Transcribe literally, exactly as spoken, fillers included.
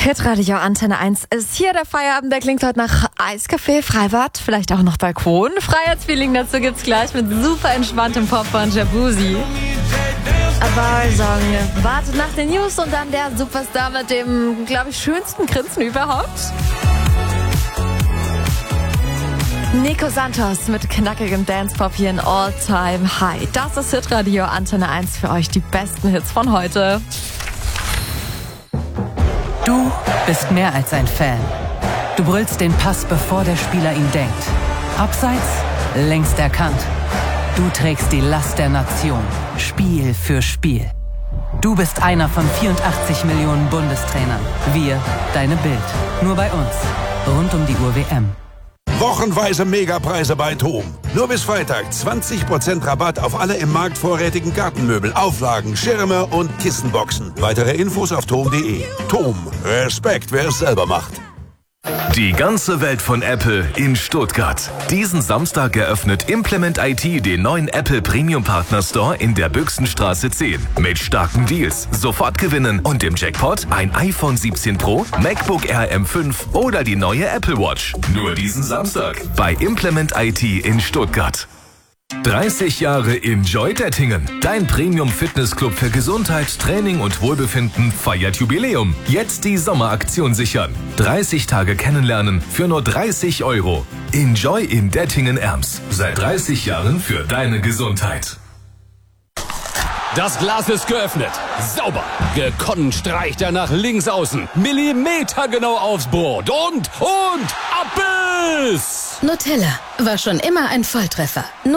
Hitradio Antenne eins ist hier der Feierabend, der klingt heute nach Eiskaffee, Freibad, vielleicht auch noch Balkon. Freiheitsfeeling dazu gibt's gleich mit super entspanntem Pop von Jabuzi. Bar-Song wartet nach den News und dann der Superstar mit dem, glaube ich, schönsten Grinsen überhaupt. Nico Santos mit knackigem Dance-Pop hier in All-Time High. Das ist Hitradio Antenne eins für euch, die besten Hits von heute. Du bist mehr als ein Fan. Du brüllst den Pass, bevor der Spieler ihn denkt. Abseits, längst erkannt. Du trägst die Last der Nation, Spiel für Spiel. Du bist einer von vierundachtzig Millionen Bundestrainern. Wir, deine Bild. Nur bei uns. Rund um die Uhr W M. Wochenweise Megapreise bei TOM. Nur bis Freitag zwanzig Prozent Rabatt auf alle im Markt vorrätigen Gartenmöbel, Auflagen, Schirme und Kissenboxen. Weitere Infos auf tom punkt de. TOM. Respekt, wer es selber macht. Die ganze Welt von Apple in Stuttgart. Diesen Samstag eröffnet Implement I T den neuen Apple Premium Partner Store in der Büchsenstraße zehn. Mit starken Deals, sofort gewinnen und im Jackpot ein iPhone siebzehn Pro, MacBook Air M fünf oder die neue Apple Watch. Nur diesen Samstag bei Implement I T in Stuttgart. dreißig Jahre Enjoy Dettingen. Dein Premium-Fitnessclub für Gesundheit, Training und Wohlbefinden feiert Jubiläum. Jetzt die Sommeraktion sichern. dreißig Tage kennenlernen für nur dreißig Euro. Enjoy in Dettingen-Erms. Seit dreißig Jahren für deine Gesundheit. Das Glas ist geöffnet. Sauber. Gekonnt streicht er nach links außen. Millimetergenau aufs Board. Und, und, Abbiss! Nutella war schon immer ein Volltreffer.